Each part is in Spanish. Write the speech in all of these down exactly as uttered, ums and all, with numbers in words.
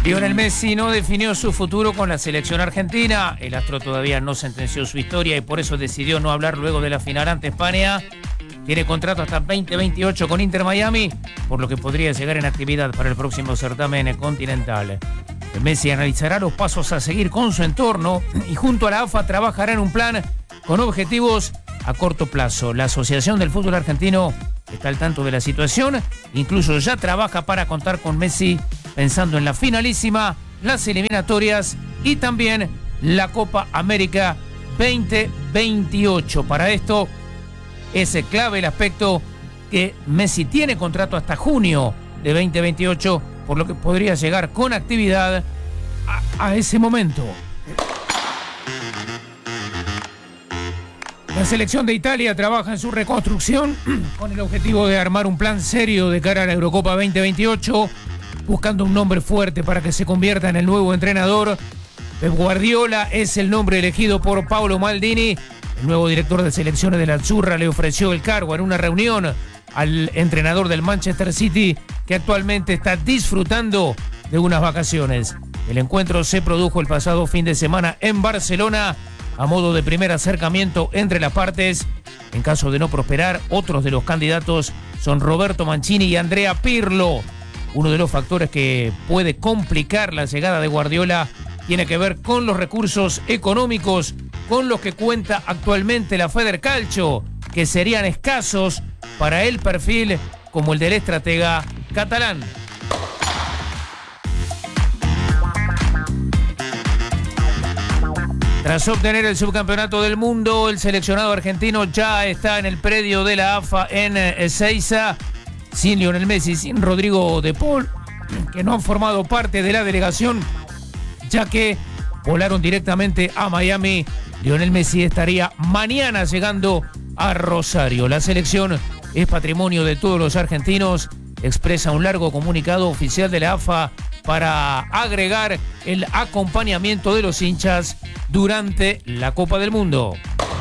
Lionel Messi no definió su futuro con la selección argentina. El astro todavía no sentenció su historia y por eso decidió no hablar luego de la final ante España. Tiene contrato hasta veinte veintiocho con Inter Miami, por lo que podría llegar en actividad para el próximo certamen continental. Messi analizará los pasos a seguir con su entorno y junto a la A F A trabajará en un plan con objetivos a corto plazo. La Asociación del Fútbol Argentino está al tanto de la situación, incluso ya trabaja para contar con Messi pensando en la finalísima, las eliminatorias y también la Copa América veinte veintiocho. Para esto es clave el aspecto que Messi tiene contrato hasta junio de veinte veintiocho, por lo que podría llegar con actividad a, a ese momento. La selección de Italia trabaja en su reconstrucción con el objetivo de armar un plan serio de cara a la Eurocopa veinte veintiocho, buscando un nombre fuerte para que se convierta en el nuevo entrenador. Pep Guardiola es el nombre elegido por Paolo Maldini. El nuevo director de selecciones de la Azzurra le ofreció el cargo en una reunión al entrenador del Manchester City, que actualmente está disfrutando de unas vacaciones. El encuentro se produjo el pasado fin de semana en Barcelona a modo de primer acercamiento entre las partes. En caso de no prosperar, otros de los candidatos son Roberto Mancini y Andrea Pirlo. Uno de los factores que puede complicar la llegada de Guardiola tiene que ver con los recursos económicos con los que cuenta actualmente la Federcalcio, que serían escasos para el perfil como el del estratega catalán. Tras obtener el subcampeonato del mundo, el seleccionado argentino ya está en el predio de la A F A en Ezeiza, sin Lionel Messi, sin Rodrigo de Paul, que no han formado parte de la delegación, ya que volaron directamente a Miami. Lionel Messi estaría mañana llegando a Rosario. La selección es patrimonio de todos los argentinos, expresa un largo comunicado oficial de la A F A para agregar el acompañamiento de los hinchas durante la Copa del Mundo.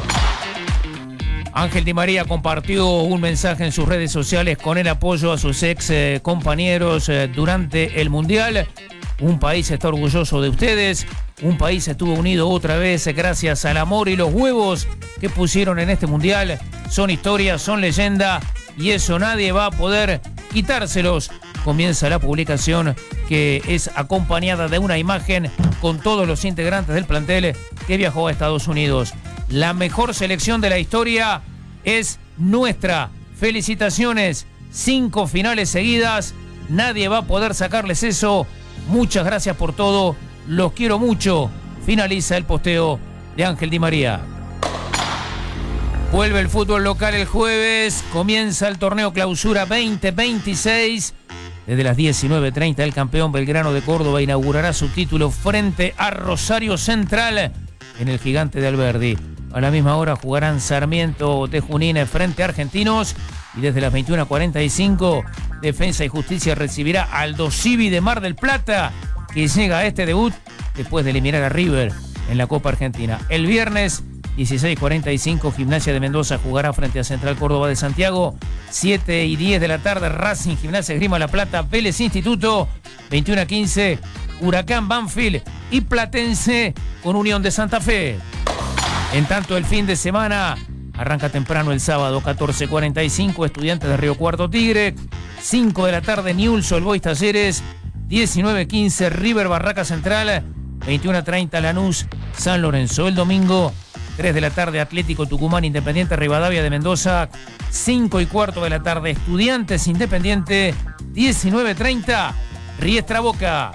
Ángel Di María compartió un mensaje en sus redes sociales con el apoyo a sus ex eh, compañeros eh, durante el Mundial. Un país está orgulloso de ustedes, un país estuvo unido otra vez gracias al amor y los huevos que pusieron en este Mundial. Son historia, son leyenda y eso nadie va a poder quitárselos. Comienza la publicación, que es acompañada de una imagen con todos los integrantes del plantel que viajó a Estados Unidos. La mejor selección de la historia es nuestra. Felicitaciones, cinco finales seguidas, nadie va a poder sacarles eso. Muchas gracias por todo, los quiero mucho. Finaliza el posteo de Ángel Di María. Vuelve el fútbol local el jueves, comienza el torneo Clausura veinte veintiséis. Desde las diecinueve treinta el campeón Belgrano de Córdoba inaugurará su título frente a Rosario Central en el Gigante de Alberdi. A la misma hora jugarán Sarmiento de Junín frente a Argentinos y desde las veintiuna cuarenta y cinco Defensa y Justicia recibirá al Aldo Civi de Mar del Plata, que llega a este debut después de eliminar a River en la Copa Argentina. El viernes dieciséis cuarenta y cinco Gimnasia de Mendoza jugará frente a Central Córdoba de Santiago. siete y diez de la tarde Racing Gimnasia Esgrima La Plata Vélez Instituto. veintiuna quince Huracán Banfield y Platense con Unión de Santa Fe. En tanto, el fin de semana arranca temprano el sábado, catorce cuarenta y cinco Estudiantes de Río Cuarto Tigre. cinco de la tarde Newell's All Boys Talleres. diecinueve quince River Barraca Central. veintiuna treinta Lanús San Lorenzo. El domingo, tres de la tarde Atlético Tucumán Independiente Rivadavia de Mendoza. cinco y cuarto de la tarde Estudiantes Independiente. diecinueve treinta Riestra Boca.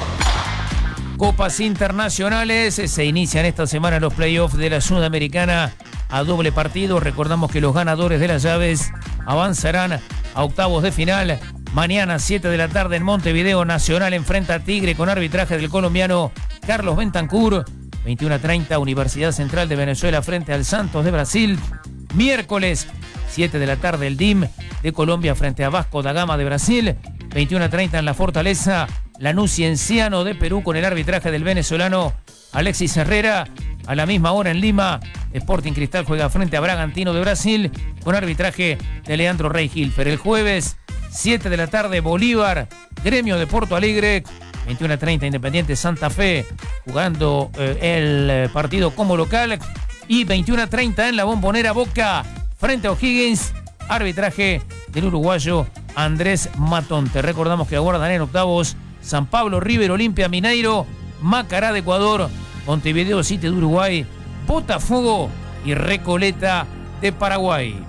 Copas internacionales, se inician esta semana los playoffs de la Sudamericana a doble partido. Recordamos que los ganadores de las llaves avanzarán a octavos de final. Mañana, siete de la tarde en Montevideo, Nacional enfrenta a Tigre con arbitraje del colombiano Carlos Bentancur. veintiuna treinta Universidad Central de Venezuela frente al Santos de Brasil. Miércoles, siete de la tarde el D I M de Colombia frente a Vasco da Gama de Brasil. veintiuna treinta en La Fortaleza, Lanús Cienciano de Perú con el arbitraje del venezolano Alexis Herrera. A la misma hora en Lima, Sporting Cristal juega frente a Bragantino de Brasil con arbitraje de Leandro Rey Hilfer. El jueves, siete de la tarde, Bolívar, Gremio de Porto Alegre. veintiuno treinta Independiente Santa Fe jugando eh, el eh, partido como local. Y veintiuno treinta en la Bombonera, Boca frente a O'Higgins. Arbitraje del uruguayo Andrés Matonte. Recordamos que aguardan en octavos San Pablo, River, Olimpia, Mineiro, Macará de Ecuador, Montevideo City de Uruguay, Botafogo y Recoleta de Paraguay.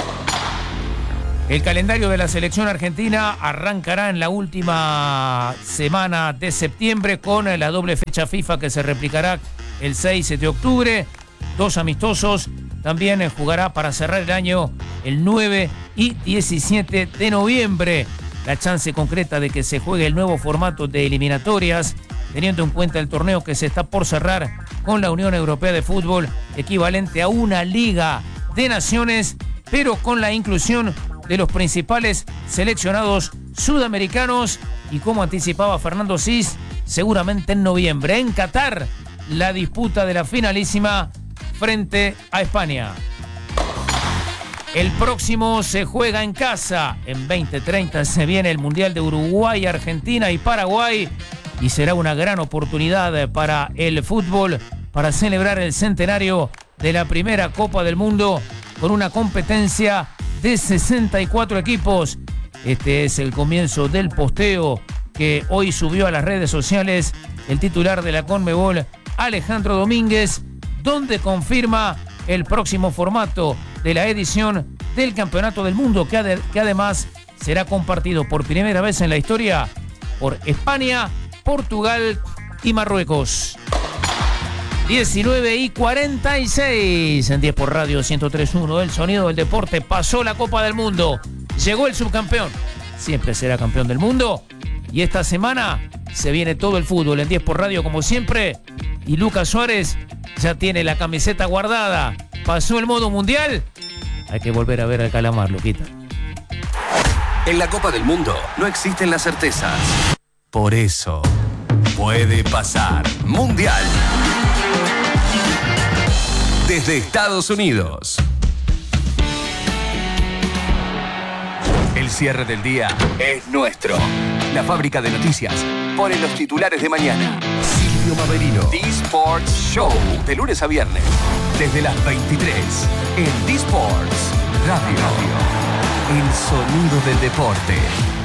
El calendario de la selección argentina arrancará en la última semana de septiembre con la doble fecha FIFA que se replicará el seis de octubre. Dos amistosos. También jugará para cerrar el año el nueve y diecisiete de noviembre. La chance concreta de que se juegue el nuevo formato de eliminatorias, teniendo en cuenta el torneo que se está por cerrar con la Unión Europea de Fútbol, equivalente a una Liga de Naciones, pero con la inclusión de los principales seleccionados sudamericanos y, como anticipaba Fernando Cis, seguramente en noviembre en Qatar, la disputa de la finalísima frente a España. El próximo se juega en casa. En veinte treinta se viene el Mundial de Uruguay, Argentina y Paraguay y será una gran oportunidad para el fútbol para celebrar el centenario de la primera Copa del Mundo con una competencia de sesenta y cuatro equipos. Este es el comienzo del posteo que hoy subió a las redes sociales el titular de la Conmebol, Alejandro Domínguez, donde confirma el próximo formato de la edición del Campeonato del Mundo, que, ade- que además será compartido por primera vez en la historia por España, Portugal y Marruecos. diecinueve y cuarenta y seis en diez por Radio ciento tres punto uno, el sonido del deporte. Pasó la Copa del Mundo, llegó el subcampeón, siempre será campeón del mundo, y esta semana se viene todo el fútbol en diez por Radio como siempre, y Lucas Suárez ya tiene la camiseta guardada. Pasó el modo mundial, hay que volver a ver al Calamar, Luquita. En la Copa del Mundo no existen las certezas. Por eso, puede pasar Mundial. Desde Estados Unidos. El cierre del día es nuestro. La fábrica de noticias pone los titulares de mañana. Silvio Maverino. D-Sports Show. De lunes a viernes. Desde las veintitrés. En D-Sports Radio. El sonido del deporte.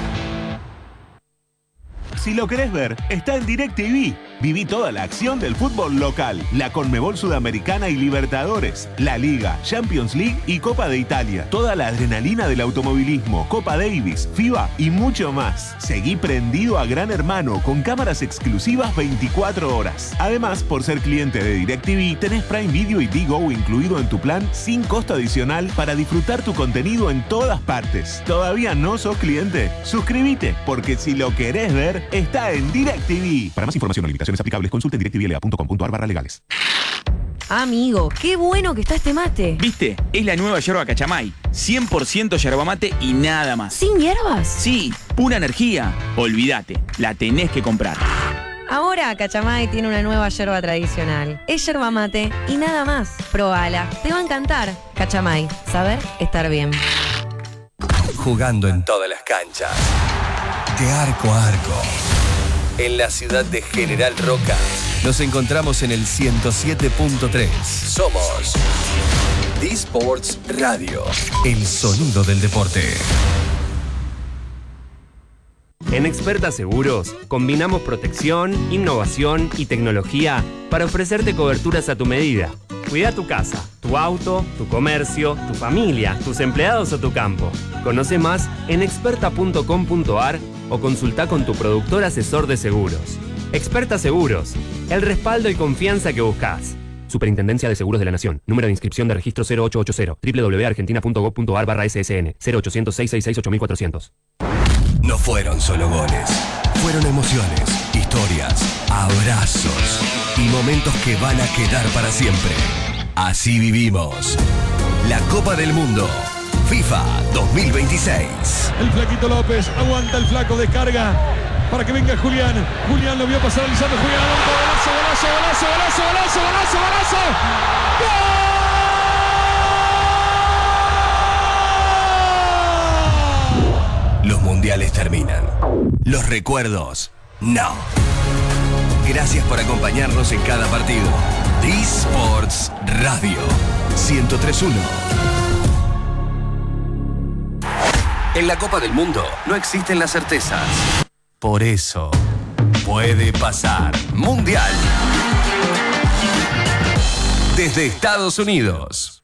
Si lo querés ver, está en DirecTV. Viví toda la acción del fútbol local, la Conmebol Sudamericana y Libertadores, la Liga, Champions League y Copa de Italia. Toda la adrenalina del automovilismo, Copa Davis, FIBA y mucho más. Seguí prendido a Gran Hermano con cámaras exclusivas veinticuatro horas. Además, por ser cliente de DirecTV, tenés Prime Video y Digo incluido en tu plan sin costo adicional para disfrutar tu contenido en todas partes. ¿Todavía no sos cliente? Suscríbete, porque si lo querés ver, está en DirecTV. Para más información o limitaciones aplicables, consulte en directvla punto com punto ar barra legales. Amigo, qué bueno que está este mate. ¿Viste? Es la nueva yerba Cachamay. cien por ciento yerba mate y nada más. ¿Sin hierbas? Sí, pura energía. Olvídate, la tenés que comprar. Ahora Cachamay tiene una nueva yerba tradicional. Es yerba mate y nada más. Probala, te va a encantar. Cachamay, saber estar bien. Jugando en todas las canchas. De arco a arco. En la ciudad de General Roca. Nos encontramos en el ciento siete punto tres. Somos D-Sports Radio. El sonido del deporte. En Experta Seguros, combinamos protección, innovación y tecnología para ofrecerte coberturas a tu medida. Cuida tu casa, tu auto, tu comercio, tu familia, tus empleados o tu campo. Conoce más en experta punto com punto ar o consulta con tu productor asesor de seguros. Experta Seguros, el respaldo y confianza que buscas. Superintendencia de Seguros de la Nación. Número de inscripción de registro cero ocho ocho cero. doble u doble u doble u punto argentina punto gov punto ar barra ese ese ene. cero ochocientos, seiscientos sesenta y seis, ocho mil cuatrocientos. No fueron solo goles. Fueron emociones, historias, abrazos y momentos que van a quedar para siempre. Así vivimos la Copa del Mundo FIFA dos mil veintiséis. El Flaquito López aguanta, el flaco descarga para que venga Julián. Julián lo vio pasar, Lisandro Julián. Golazo, golazo, golazo, golazo, golazo, golazo, golazo. ¡Gol! Los mundiales terminan. Los recuerdos No. Gracias por acompañarnos en cada partido. D-Sports Radio ciento tres punto uno. En la Copa del Mundo no existen las certezas. Por eso, puede pasar. Mundial. Desde Estados Unidos.